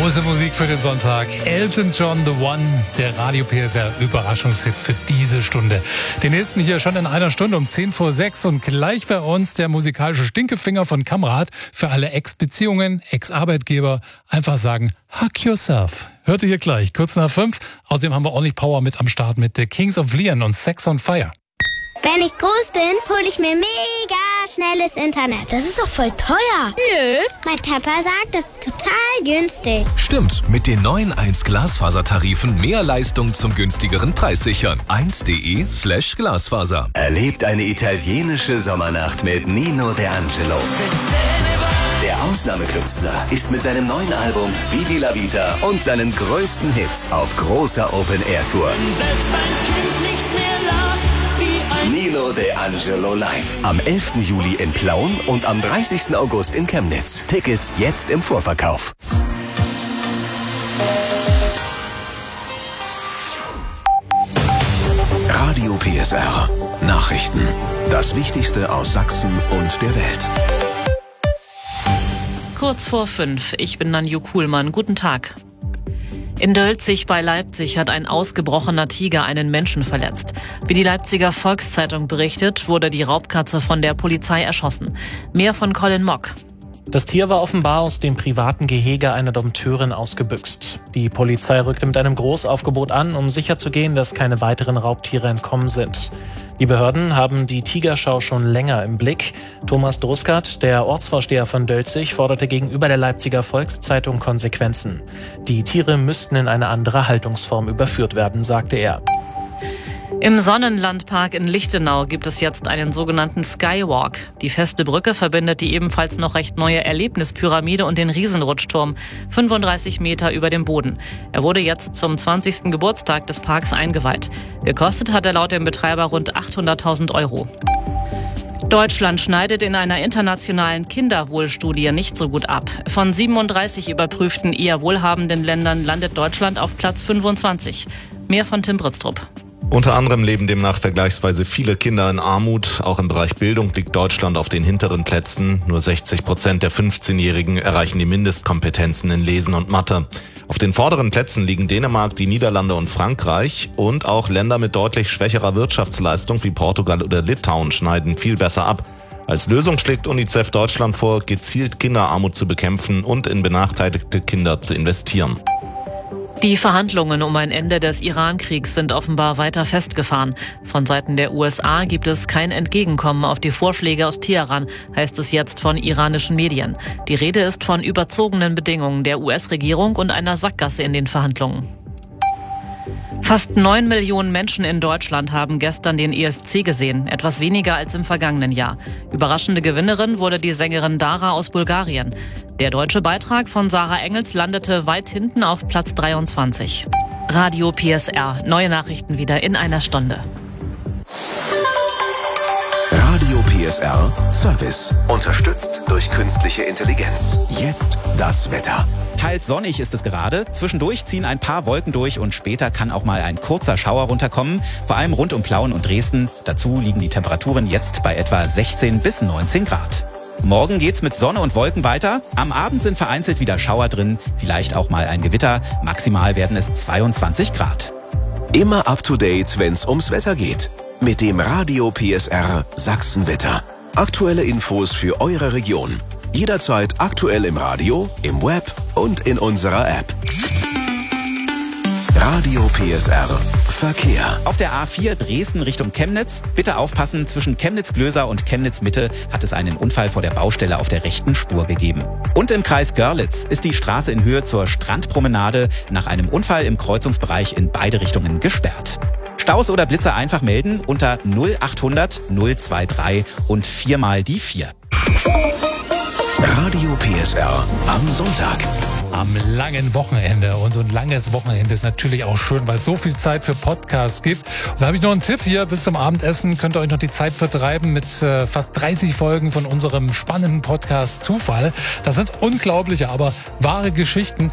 Große Musik für den Sonntag. Elton John, The One, der Radio PSR Überraschungshit für diese Stunde. Den nächsten hier schon in einer Stunde um 5:10 und gleich bei uns der musikalische Stinkefinger von Kamrat. Für alle Ex-Beziehungen, Ex-Arbeitgeber einfach sagen, hug yourself. Hört ihr hier gleich, kurz nach 5. Außerdem haben wir ordentlich Power mit am Start mit The Kings of Leon und Sex on Fire. Wenn ich groß bin, hole ich mir mega schnelles Internet. Das ist doch voll teuer. Nö, mein Papa sagt, das ist total günstig. Stimmt, mit den neuen 1 Glasfasertarifen mehr Leistung zum günstigeren Preis sichern. 1.de/Glasfaser. Erlebt eine italienische Sommernacht mit Nino D'Angelo. Der Ausnahmekünstler ist mit seinem neuen Album Vivi la Vita und seinen größten Hits auf großer Open-Air-Tour. Nino D'Angelo live. Am 11. Juli in Plauen und am 30. August in Chemnitz. Tickets jetzt im Vorverkauf. Radio PSR. Nachrichten. Das Wichtigste aus Sachsen und der Welt. Kurz vor 5. Ich bin Nanju Kuhlmann. Guten Tag. In Dölzig bei Leipzig hat ein ausgebrochener Tiger einen Menschen verletzt. Wie die Leipziger Volkszeitung berichtet, wurde die Raubkatze von der Polizei erschossen. Mehr von Colin Mock. Das Tier war offenbar aus dem privaten Gehege einer Dompteurin ausgebüxt. Die Polizei rückte mit einem Großaufgebot an, um sicherzugehen, dass keine weiteren Raubtiere entkommen sind. Die Behörden haben die Tigerschau schon länger im Blick. Thomas Druskert, der Ortsvorsteher von Dölzig, forderte gegenüber der Leipziger Volkszeitung Konsequenzen. Die Tiere müssten in eine andere Haltungsform überführt werden, sagte er. Im Sonnenlandpark in Lichtenau gibt es jetzt einen sogenannten Skywalk. Die feste Brücke verbindet die ebenfalls noch recht neue Erlebnispyramide und den Riesenrutschturm, 35 Meter über dem Boden. Er wurde jetzt zum 20. Geburtstag des Parks eingeweiht. Gekostet hat er laut dem Betreiber rund 800.000 €. Deutschland schneidet in einer internationalen Kinderwohlstudie nicht so gut ab. Von 37 überprüften eher wohlhabenden Ländern landet Deutschland auf Platz 25. Mehr von Tim Britztrup. Unter anderem leben demnach vergleichsweise viele Kinder in Armut. Auch im Bereich Bildung liegt Deutschland auf den hinteren Plätzen. Nur 60% der 15-Jährigen erreichen die Mindestkompetenzen in Lesen und Mathe. Auf den vorderen Plätzen liegen Dänemark, die Niederlande und Frankreich. Und auch Länder mit deutlich schwächerer Wirtschaftsleistung wie Portugal oder Litauen schneiden viel besser ab. Als Lösung schlägt UNICEF Deutschland vor, gezielt Kinderarmut zu bekämpfen und in benachteiligte Kinder zu investieren. Die Verhandlungen um ein Ende des Iran-Kriegs sind offenbar weiter festgefahren. Von Seiten der USA gibt es kein Entgegenkommen auf die Vorschläge aus Teheran, heißt es jetzt von iranischen Medien. Die Rede ist von überzogenen Bedingungen der US-Regierung und einer Sackgasse in den Verhandlungen. Fast 9 Millionen Menschen in Deutschland haben gestern den ESC gesehen, etwas weniger als im vergangenen Jahr. Überraschende Gewinnerin wurde die Sängerin Dara aus Bulgarien. Der deutsche Beitrag von Sarah Engels landete weit hinten auf Platz 23. Radio PSR, neue Nachrichten wieder in einer Stunde. Radio PSR Service. Unterstützt durch künstliche Intelligenz. Jetzt das Wetter. Teils sonnig ist es gerade, zwischendurch ziehen ein paar Wolken durch und später kann auch mal ein kurzer Schauer runterkommen, vor allem rund um Plauen und Dresden. Dazu liegen die Temperaturen jetzt bei etwa 16 bis 19 Grad. Morgen geht's mit Sonne und Wolken weiter. Am Abend sind vereinzelt wieder Schauer drin, vielleicht auch mal ein Gewitter. Maximal werden es 22 Grad. Immer up to date, wenn's ums Wetter geht. Mit dem Radio PSR Sachsenwetter. Aktuelle Infos für eure Region. Jederzeit aktuell im Radio, im Web und in unserer App. Radio PSR Verkehr. Auf der A4 Dresden Richtung Chemnitz. Bitte aufpassen, zwischen Chemnitz-Glöser und Chemnitz-Mitte hat es einen Unfall vor der Baustelle auf der rechten Spur gegeben. Und im Kreis Görlitz ist die Straße in Höhe zur Strandpromenade nach einem Unfall im Kreuzungsbereich in beide Richtungen gesperrt. Staus oder Blitzer einfach melden unter 0800 023 und 4 mal die 4. Radio PSR am Sonntag. Am langen Wochenende. Und so ein langes Wochenende ist natürlich auch schön, weil es so viel Zeit für Podcasts gibt. Und da habe ich noch einen Tipp hier. Bis zum Abendessen könnt ihr euch noch die Zeit vertreiben mit fast 30 Folgen von unserem spannenden Podcast Zufall. Das sind unglaubliche, aber wahre Geschichten